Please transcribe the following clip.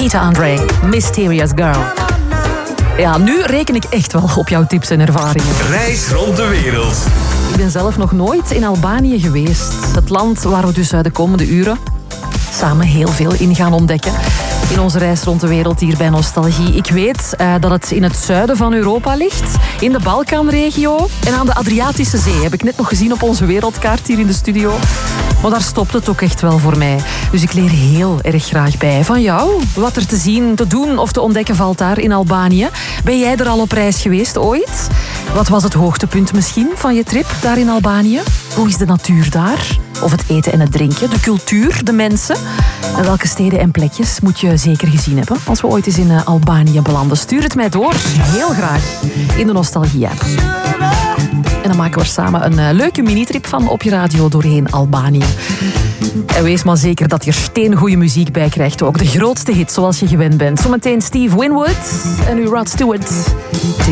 Rita Andre, Mysterious Girl. Ja, nu reken ik echt wel op jouw tips en ervaringen. Reis rond de wereld. Ik ben zelf nog nooit in Albanië geweest. Het land waar we dus de komende uren samen heel veel in gaan ontdekken. In onze reis rond de wereld hier bij Nostalgie. Ik weet dat het in het zuiden van Europa ligt. In de Balkanregio. En aan de Adriatische Zee. Heb ik net nog gezien op onze wereldkaart hier in de studio. Maar daar stopt het ook echt wel voor mij. Dus ik leer heel erg graag bij van jou. Wat er te zien, te doen of te ontdekken valt daar in Albanië. Ben jij er al op reis geweest ooit? Wat was het hoogtepunt misschien van je trip daar in Albanië? Hoe is de natuur daar? Of het eten en het drinken, de cultuur, de mensen? En welke steden en plekjes moet je zeker gezien hebben als we ooit eens in Albanië belanden? Stuur het mij door, heel graag, in de Nostalgie-app. En dan maken we er samen een leuke minitrip van op je radio doorheen Albanië. En wees maar zeker dat je er steengoeie muziek bij krijgt ook. De grootste hit zoals je gewend bent. Zometeen Steve Winwood en nu Rod Stewart.